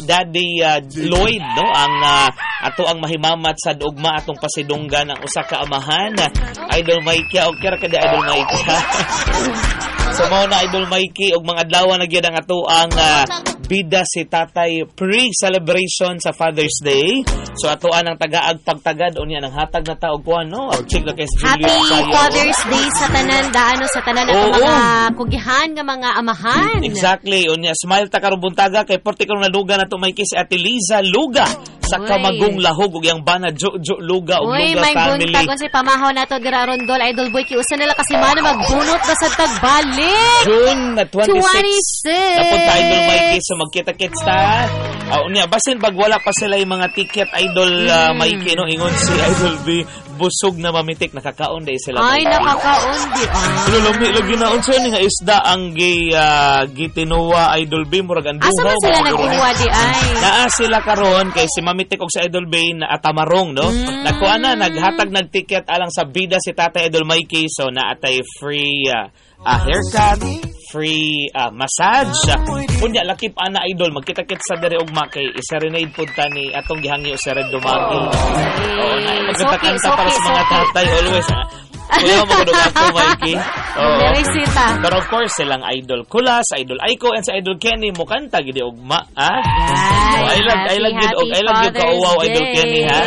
Daddy Lloyd, no, ang ato ang mahimamat sa ugma atong pasidunggan ang usa ka amahan, Idol Mikey o kira kada Idol Mikey. So mao na Idol Mikey og mga adlaw na gyud ang ato ang bida si Tatay pre-celebration sa Father's Day. So atoan ang tagaag pagtagad unya nang hatag na taog kuan, no? Check na kay Happy Father's Day sa tanan daano sa tanan ato mga kugihan nga mga amahan. Exactly. Unya smile ta karon buntaga kay porti karon naduga na to Mikey si Ate Liza Luga sa Kamagong Lahog ug yang bana Jo Luga ug Luga may family. buntag si pamahaw nato dira Rondol Idol Boy ki usa nila kasi mana magbunot na sa tagbalik. June 26. 26. Napunta Idol Mikey sa magkita-kits ta. Unya basin pag wala pa sila yung mga ticket Idol Mikey, no, ingon si Idol B busog na mamitik nakakaon day sila. Ay nakakaon di. Pero lagi na unsa ni nga isda ang gitinuwa Idol B murag ang duhaw. Asa man sila nag-uwa di ay? Naa sila karon kay si Mamitik og si Idol B na atamarong, no. Nakuha na naghatag nagticket alang sa bida si Tatay Idol Mikey, so naatay free haircut, free massage. Kunya lakip ana Idol magkita-kit sa dere ugma kay i-serenade pud ta ni atong gihangi o Sered Dumagi. Oo na magkanta para sa mga tatay always. Kuya mo kuno ako Mikey. Pero of course silang Idol Kulas, Idol Aiko and sa Idol Kenny mo kanta gid ugma, ha? I love gid ka wow Idol Kenny, ha?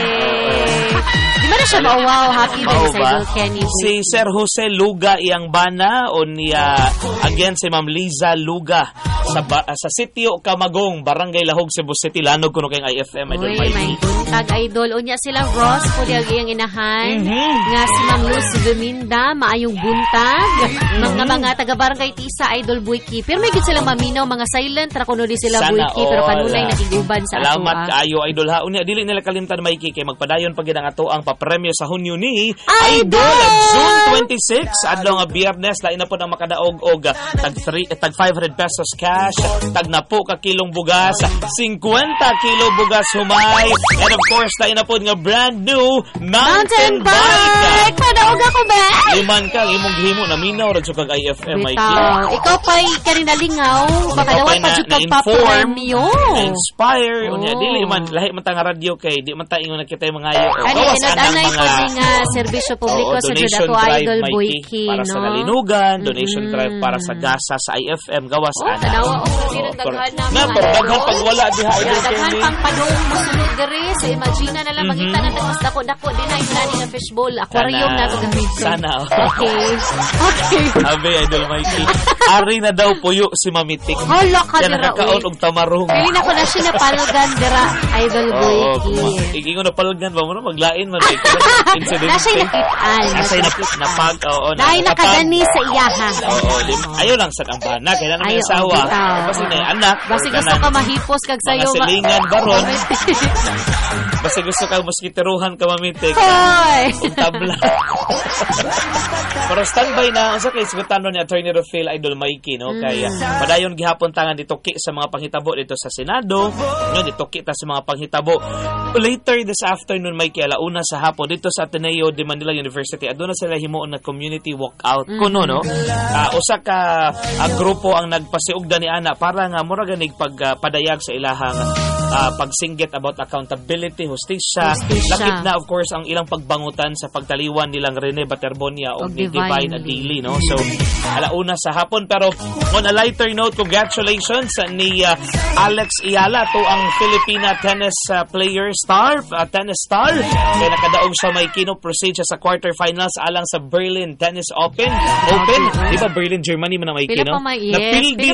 Di ba na siya wow happy din sa Idol Kenny? Si Sir Jose Luga iyang bana o niya again si Ma'am Liza Luga sa sitio Kamagong, Barangay Lahog, Cebu City, lanog kuno kay IFM Idol Mikey. May buntag Idol unya sila Ross pud iyang inahan nga si Ma'am Luz Beminda maayong buntag mga taga-barangay Tisa Idol Buiki. Pero may gid silang maminaw mga silent ra kuno di sila Buiki pero kanunay nakiguban sa ato. Salamat kaayo Idol ha. Unya dili nila kalimtan Mikey kay magpadayon pa gid ang ato ang papremyo sa Hunyo ni Idol June 26 adlaw nga Biyernes lain na pud ang makadaog og tag 500 pesos cash, tag na po ka kilong bugas, 50 kilo bugas humay, and of course lain na pud nga brand new mountain bike. Padaog ako ba? Liman ka imong gihimo na minaw ra jud kag IFM Mikey. Ikaw pa'y kaninalingaw makadawat pa jud kag papremyo. Inspire unya dili man lahi man ta nga radio kay di man ta ingon na kita mga ayo. Anay ko nga serbisyo publiko sa jud ato Idol Buiki, para sa nalinugan, donation drive para sa gasa sa IFM gawas ana. Tanawa daghan na daghan pag wala diha Idol Kenny. Daghan pang padung musulod diri so imagine na lang makita na mas dako din ay nani nga fishbowl aquarium na to gamit. Sana. Okay. Abi Idol Mikey. Ari na daw puyo si Mamitik. Hala ka dira. Nakakaon og tamarong. Dili na ko na siya napalgan dira Idol Buiki. Igingon na palgan ba mo maglain man kay incident. Nasay nakitaan. Nasay napag oo na. Dahil nakagani sa iyaha. Oo, ayo lang sa ang bana kay na may asawa. Basta na anak. Basta gusto ka mahipos kag sayo. Silingan baron. Basta gusto ka moskiteruhan ka Mamitik. Hoy. Tabla. Pero standby na unsa kay sigutan ni Attorney Rufil Idol Mikey, no, kay padayon gihapon tangan dito sa mga panghitabo dito sa Senado, no, dito kita sa mga panghitabo later this afternoon Mikey alauna sa hapon dito sa Ateneo de Manila University aduna sila himuon na community walkout kuno, no. Usa ka grupo ang nagpasiugda ni ana para nga mura ganig pagpadayag sa ilahang pagsinggit about accountability, hustisya. Lakip na of course ang ilang pagbangutan sa pagtaliwan nilang Rene Baterbonia o ni Divine Adili, no. So alauna sa hapon pero on a lighter note, congratulations ni Alex Iala to ang Filipina tennis player tennis star kaya nakadaog siya may proceed siya sa quarterfinals alang sa Berlin Tennis Open. Di ba Berlin, Germany man na may kino? Napildi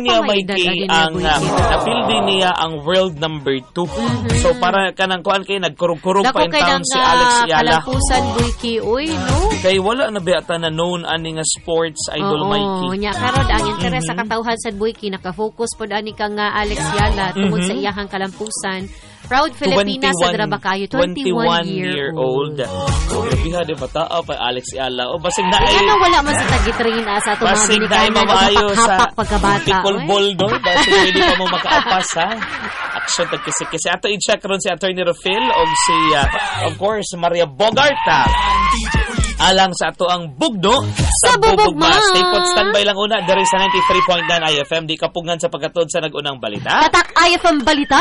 niya ang world number 2. So para kanang kuan kay nagkurog-kurog pa in town si Alex Iala. Kalapusan Buiki oy, no. Kay wala na beata na known ani nga sports Idol Mikey. Nya karon ang interes sa katawhan sa Buiki nakafocus pod ani kang Alex Iala tungod sa iyahang kalampusan. Proud Filipina sa Drabakayo, 21-year-old. Grabiha de bata pa Alex Iala. O basig na ay wala man sa tagitrain sa ato mga binikayan na hapak pagkabata. Pickleball do, basig hindi pa mo makaapas ha. Action tagkisi-kisi. Ato i-check ron si Attorney Rufil o si of course Maria Bogarta. Alang sa ato ang bugdo sa Bubugma. Stay put, standby lang una. Dari sa 93.9 IFM. Di kapungan sa pagkatod sa nagunang balita. Tatak IFM Balita.